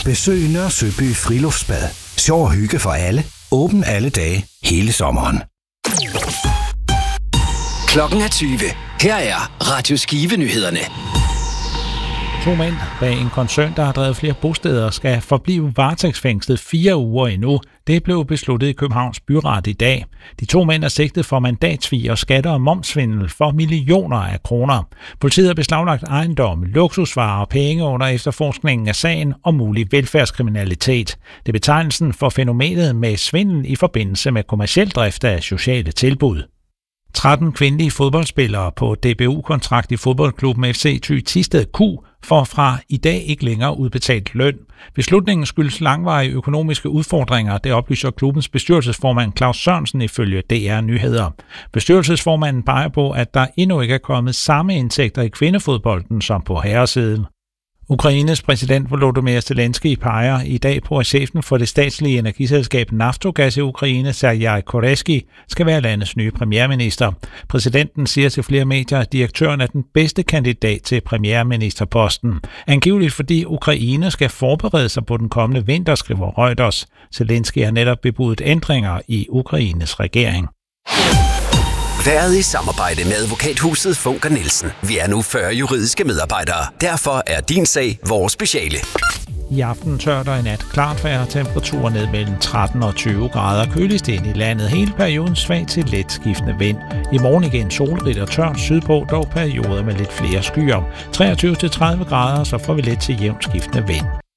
Besøg Nørre Søby Friluftsbad. Sjov og hygge for alle. Åben alle dage, hele sommeren. Klokken er 20. Her er Radio Skive-nyhederne. 2 mænd bag en koncern, der har drevet flere bosteder, skal forblive varetægtsfængslet 4 uger endnu. Det blev besluttet i Københavns Byret i dag. De 2 mænd er sigtet for mandatsvig og skatter og momsvindel for millioner af kroner. Politiet har beslaglagt ejendomme, luksusvarer og penge under efterforskningen af sagen om mulig velfærdskriminalitet. Det er betegnelsen for fænomenet med svindel i forbindelse med kommerciel drift af sociale tilbud. 13 kvindelige fodboldspillere på DBU-kontrakt i fodboldklubben FC Thy Thisted Q får fra i dag ikke længere udbetalt løn. Beslutningen skyldes langvarige økonomiske udfordringer, det oplyser klubbens bestyrelsesformand Claus Sørensen ifølge DR Nyheder. Bestyrelsesformanden peger på, at der endnu ikke er kommet samme indtægter i kvindefodbolden som på herresiden. Ukraines præsident Volodymyr Zelensky peger i dag på, at chefen for det statslige energiselskab Naftogaz i Ukraine, Sergej Koreski, skal være landets nye premierminister. Præsidenten siger til flere medier, at direktøren er den bedste kandidat til premierministerposten. Angiveligt fordi Ukraine skal forberede sig på den kommende vinter, skriver Reuters. Zelensky har netop bebudet ændringer i Ukraines regering. Været i samarbejde med advokathuset Funker Nielsen. Vi er nu 40 juridiske medarbejdere. Derfor er din sag vores speciale. I aften tørt og i nat klart vejr, temperaturer ned mellem 13 og 20 grader. Køligst ind i landet. Hele perioden svag til let skiftende vind. I morgen igen solrigt og tørt sydpå, dog perioder med lidt flere skyer. 23-30 grader, så får vi let til jævnt skiftende vind.